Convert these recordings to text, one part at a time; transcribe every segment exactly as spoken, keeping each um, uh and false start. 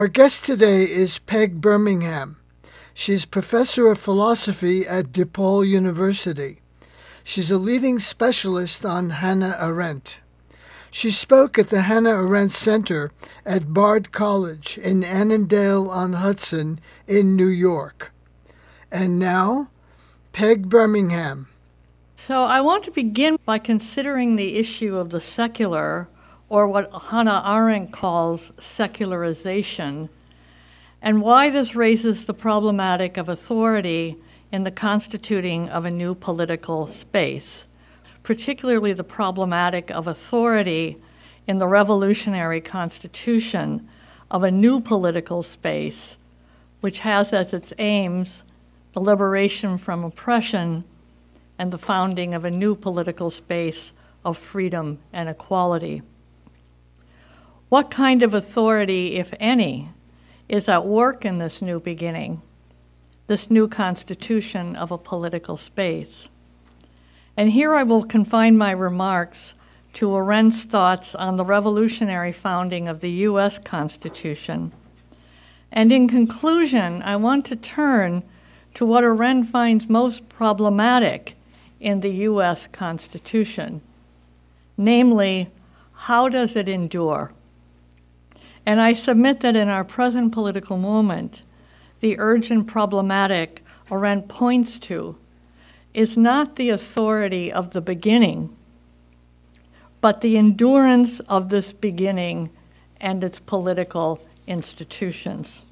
Our guest today is Peg Birmingham. She's professor of philosophy at DePaul University. She's a leading specialist on Hannah Arendt. She spoke at the Hannah Arendt Center at Bard College in Annandale-on-Hudson in New York. And now, Peg Birmingham. So I want to begin by considering the issue of the secular, or what Hannah Arendt calls secularization, and why this raises the problematic of authority in the constituting of a new political space, particularly the problematic of authority in the revolutionary constitution of a new political space, which has as its aims the liberation from oppression and the founding of a new political space of freedom and equality. What kind of authority, if any, is at work in this new beginning, this new constitution of a political space? And here I will confine my remarks to Arendt's thoughts on the revolutionary founding of the U S Constitution. And in conclusion, I want to turn to what Arendt finds most problematic in the U S Constitution, namely, how does it endure? And I submit that in our present political moment, the urgent problematic Arendt points to is not the authority of the beginning, but the endurance of this beginning and its political institutions.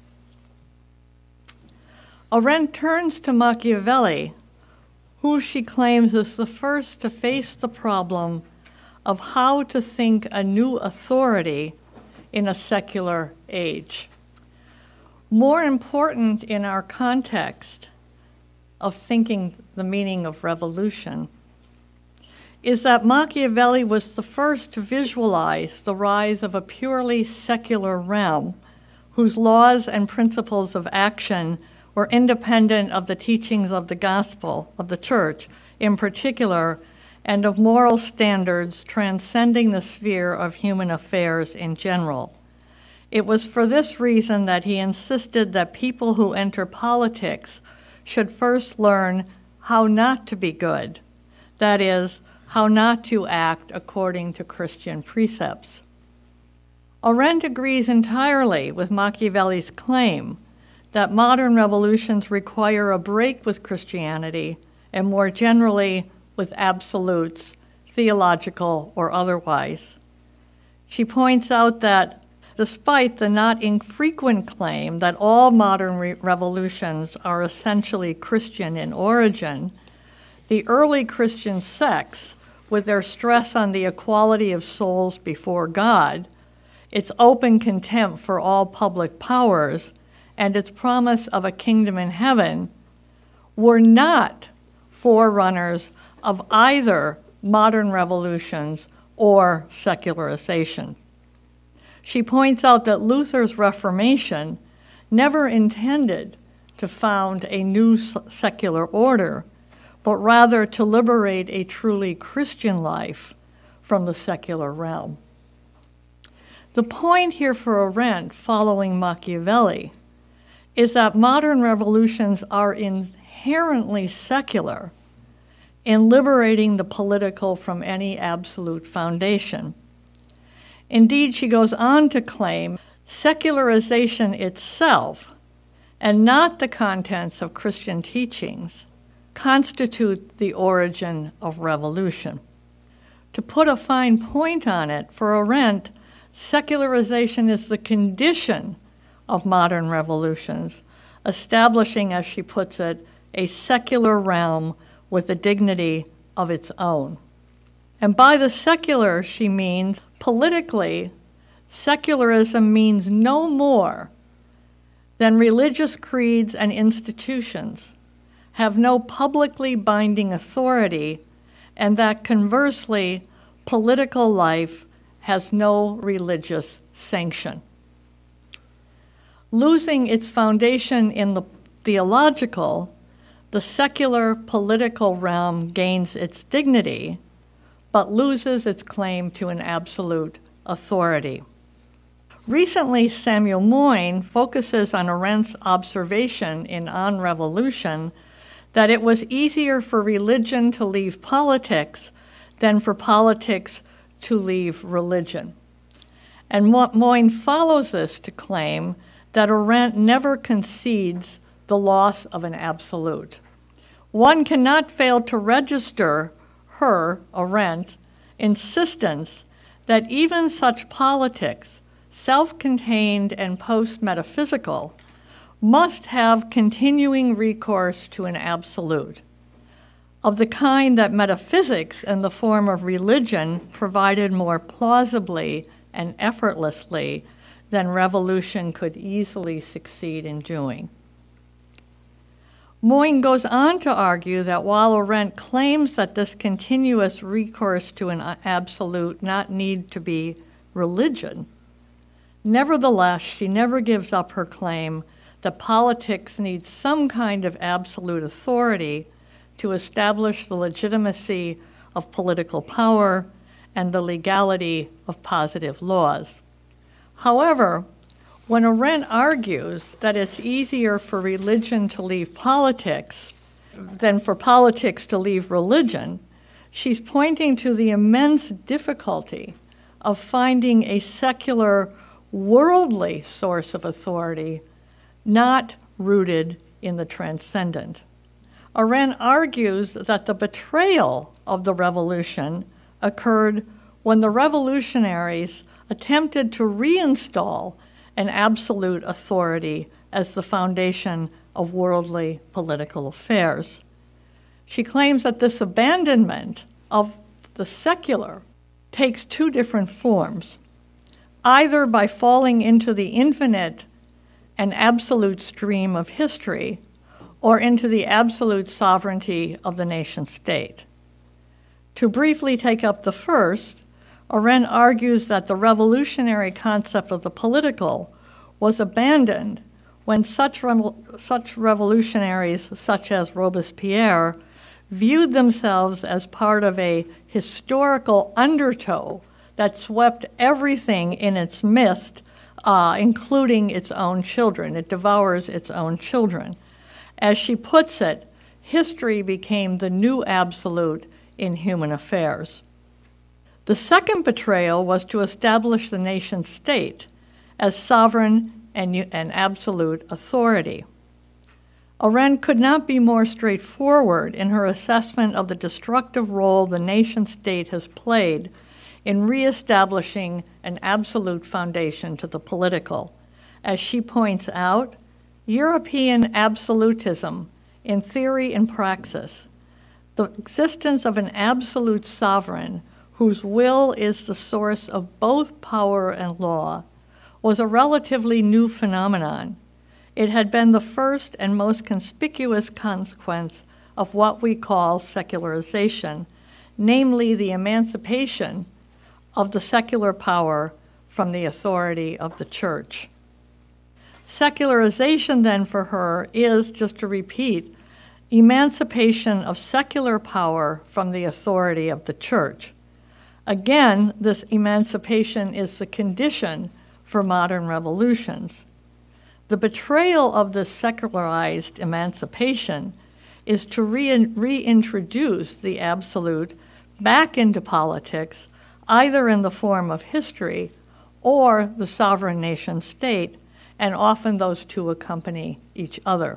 Arendt turns to Machiavelli, who she claims is the first to face the problem of how to think a new authority in a secular age. More important in our context of thinking the meaning of revolution is that Machiavelli was the first to visualize the rise of a purely secular realm whose laws and principles of action were independent of the teachings of the gospel, of the church in particular, and of moral standards transcending the sphere of human affairs in general. It was for this reason that he insisted that people who enter politics should first learn how not to be good, that is, how not to act according to Christian precepts. Arendt agrees entirely with Machiavelli's claim that modern revolutions require a break with Christianity and more generally with absolutes, theological or otherwise. She points out that despite the not infrequent claim that all modern re- revolutions are essentially Christian in origin, the early Christian sects, with their stress on the equality of souls before God, its open contempt for all public powers, and its promise of a kingdom in heaven, were not forerunners of either modern revolutions or secularization. She points out that Luther's Reformation never intended to found a new secular order, but rather to liberate a truly Christian life from the secular realm. The point here for Arendt, following Machiavelli, is that modern revolutions are inherently secular in liberating the political from any absolute foundation. Indeed, she goes on to claim secularization itself, and not the contents of Christian teachings, constitute the origin of revolution. To put a fine point on it, for Arendt, secularization is the condition of modern revolutions, establishing, as she puts it, a secular realm with a dignity of its own. And by the secular, she means politically, secularism means no more than religious creeds and institutions have no publicly binding authority, and that conversely, political life has no religious sanction. Losing its foundation in the theological, the secular political realm gains its dignity, but loses its claim to an absolute authority. Recently, Samuel Moyn focuses on Arendt's observation in On Revolution that it was easier for religion to leave politics than for politics to leave religion. And Moyn follows this to claim that Arendt never concedes the loss of an absolute. One cannot fail to register her, Arendt, insistence that even such politics, self-contained and post-metaphysical, must have continuing recourse to an absolute, of the kind that metaphysics in the form of religion provided more plausibly and effortlessly than revolution could easily succeed in doing. Moyn goes on to argue that while Arendt claims that this continuous recourse to an absolute not need to be religion, nevertheless, she never gives up her claim that politics needs some kind of absolute authority to establish the legitimacy of political power and the legality of positive laws. However, when Arendt argues that it's easier for religion to leave politics than for politics to leave religion, she's pointing to the immense difficulty of finding a secular, worldly source of authority not rooted in the transcendent. Arendt argues that the betrayal of the revolution occurred when the revolutionaries attempted to reinstall an absolute authority as the foundation of worldly political affairs. She claims that this abandonment of the secular takes two different forms, either by falling into the infinite and absolute stream of history or into the absolute sovereignty of the nation state. To briefly take up the first, Arendt argues that the revolutionary concept of the political was abandoned when such, re- such revolutionaries, such as Robespierre, viewed themselves as part of a historical undertow that swept everything in its midst, uh, including its own children. It devours its own children. As she puts it, history became the new absolute in human affairs. The second betrayal was to establish the nation state as sovereign and, and absolute authority. Arendt could not be more straightforward in her assessment of the destructive role the nation state has played in reestablishing an absolute foundation to the political. As she points out, European absolutism, in theory and praxis, the existence of an absolute sovereign whose will is the source of both power and law, was a relatively new phenomenon. It had been the first and most conspicuous consequence of what we call secularization, namely the emancipation of the secular power from the authority of the church. Secularization, then, for her is, just to repeat, emancipation of secular power from the authority of the church. Again, this emancipation is the condition for modern revolutions. The betrayal of this secularized emancipation is to re- reintroduce the absolute back into politics, either in the form of history or the sovereign nation state, and often those two accompany each other.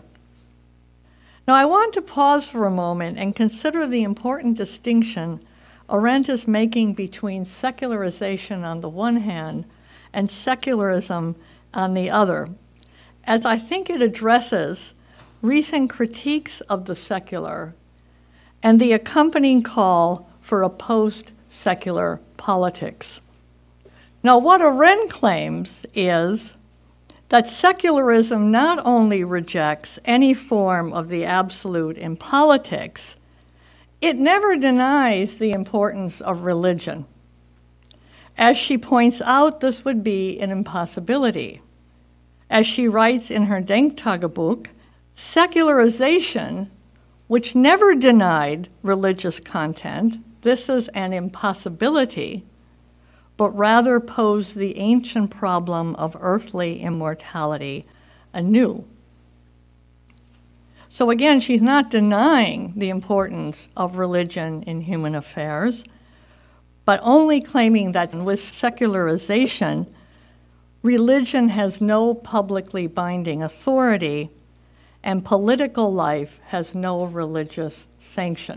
Now, I want to pause for a moment and consider the important distinction Arendt is making between secularization on the one hand and secularism on the other, as I think it addresses recent critiques of the secular and the accompanying call for a post-secular politics. Now, what Arendt claims is that secularism not only rejects any form of the absolute in politics, it never denies the importance of religion. As she points out, this would be an impossibility. As she writes in her Denktagebuch, secularization, which never denied religious content, this is an impossibility, but rather pose the ancient problem of earthly immortality anew. So again, she's not denying the importance of religion in human affairs, but only claiming that with secularization, religion has no publicly binding authority and political life has no religious sanction.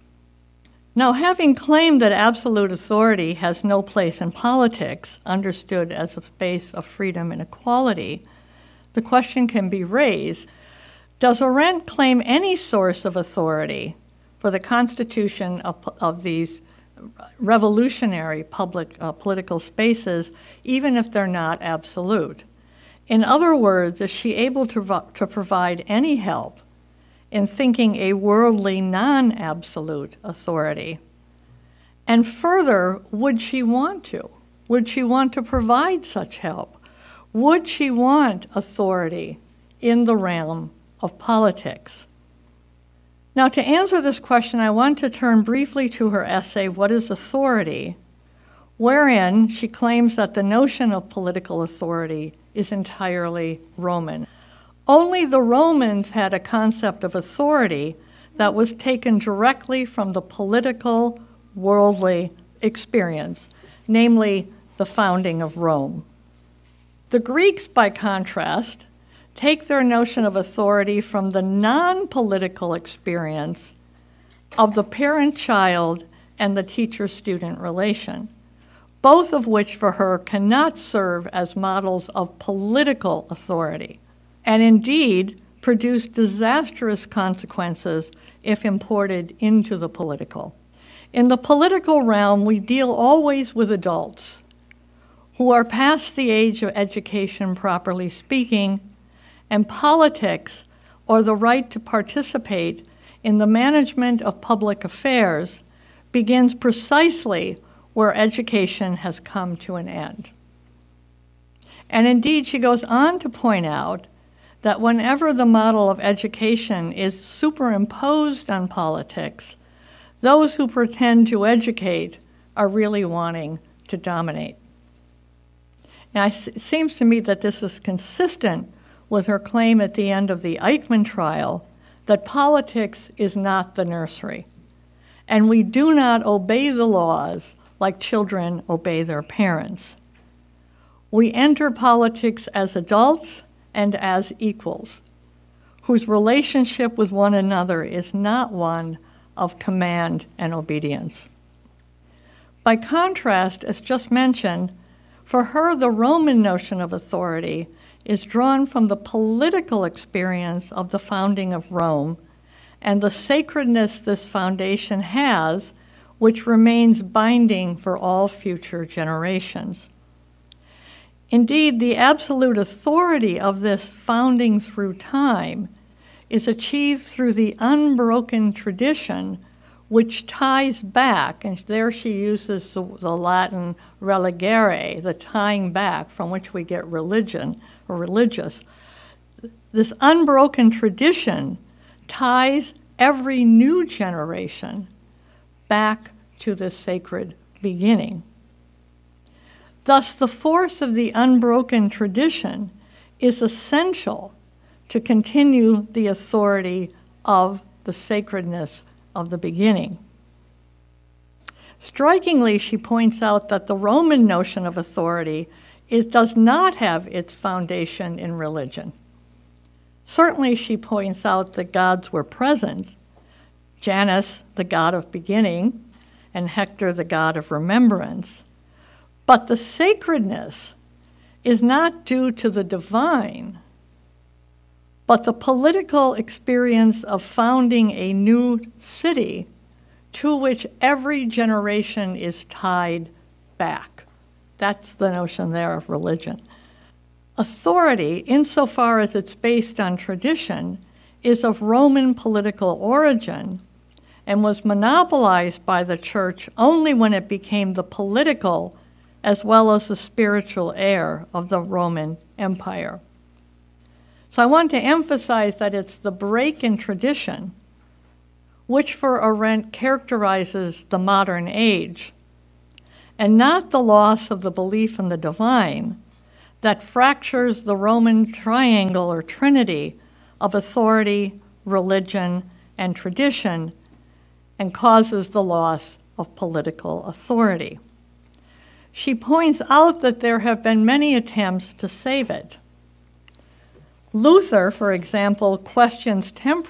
Now, having claimed that absolute authority has no place in politics, understood as a space of freedom and equality, the question can be raised, does Arendt claim any source of authority for the constitution of, of these revolutionary public uh, political spaces, even if they're not absolute? In other words, is she able to, to provide any help in thinking a worldly, non-absolute authority? And further, would she want to? Would she want to provide such help? Would she want authority in the realm of politics? Now, to answer this question, I want to turn briefly to her essay, What is Authority?, wherein she claims that the notion of political authority is entirely Roman. Only the Romans had a concept of authority that was taken directly from the political, worldly experience, namely the founding of Rome. The Greeks, by contrast, take their notion of authority from the non-political experience of the parent-child and the teacher-student relation, both of which for her cannot serve as models of political authority, and indeed produce disastrous consequences if imported into the political. In the political realm, we deal always with adults who are past the age of education, properly speaking, and politics, or the right to participate in the management of public affairs, begins precisely where education has come to an end. And indeed, she goes on to point out that whenever the model of education is superimposed on politics, those who pretend to educate are really wanting to dominate. Now, it seems to me that this is consistent with her claim at the end of the Eichmann trial that politics is not the nursery, and we do not obey the laws like children obey their parents. We enter politics as adults and as equals, whose relationship with one another is not one of command and obedience. By contrast, as just mentioned, for her the Roman notion of authority is drawn from the political experience of the founding of Rome and the sacredness this foundation has, which remains binding for all future generations. Indeed, the absolute authority of this founding through time is achieved through the unbroken tradition which ties back, and there she uses the, the Latin religare, the tying back from which we get religion or religious. This unbroken tradition ties every new generation back to the sacred beginning. Thus, the force of the unbroken tradition is essential to continue the authority of the sacredness of the beginning. Strikingly, she points out that the Roman notion of authority it does not have its foundation in religion. Certainly, she points out that gods were present, Janus, the god of beginning, and Hector, the god of remembrance. But the sacredness is not due to the divine, but the political experience of founding a new city to which every generation is tied back. That's the notion there of religion. Authority, insofar as it's based on tradition, is of Roman political origin and was monopolized by the church only when it became the political as well as the spiritual heir of the Roman Empire. So I want to emphasize that it's the break in tradition which for Arendt characterizes the modern age, and not the loss of the belief in the divine, that fractures the Roman triangle or trinity of authority, religion, and tradition, and causes the loss of political authority. She points out that there have been many attempts to save it. Luther, for example, questions temporal